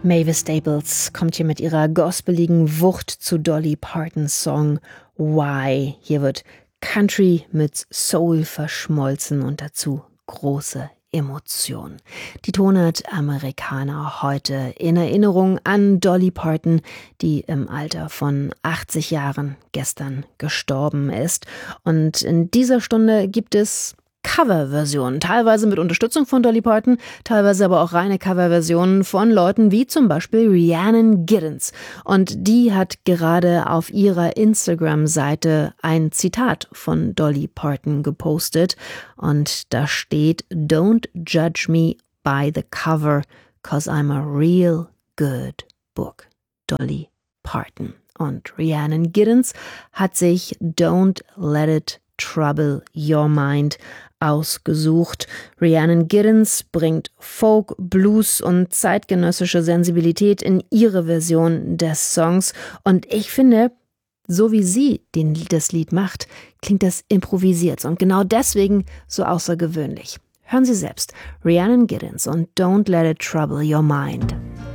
Mavis Staples kommt hier mit ihrer gospeligen Wucht zu Dolly Partons Song Why. Hier wird Country mit Soul verschmolzen und dazu große Emotion. Die Tonart-Amerikaner heute in Erinnerung an Dolly Parton, die im Alter von 80 Jahren gestern gestorben ist. Und in dieser Stunde gibt es Coverversionen, teilweise mit Unterstützung von Dolly Parton, teilweise aber auch reine Coverversionen von Leuten wie zum Beispiel Rhiannon Giddens. Und die hat gerade auf ihrer Instagram-Seite ein Zitat von Dolly Parton gepostet. Und da steht: "Don't judge me by the cover, 'cause I'm a real good book." Dolly Parton. Und Rhiannon Giddens hat sich Don't Let It Trouble Your Mind ausgesucht. Rhiannon Giddens bringt Folk, Blues und zeitgenössische Sensibilität in ihre Version des Songs. Und ich finde, so wie sie das Lied macht, klingt das improvisiert und genau deswegen so außergewöhnlich. Hören Sie selbst. Rhiannon Giddens und Don't Let It Trouble Your Mind.